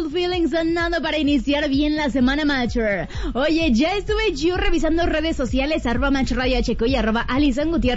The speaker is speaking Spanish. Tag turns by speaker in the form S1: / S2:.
S1: Good Feeling sonando para iniciar bien la semana, Matcher. Oye, ya estuve yo revisando redes sociales, @MatchRadioHQ y @Alison Gutiérrez.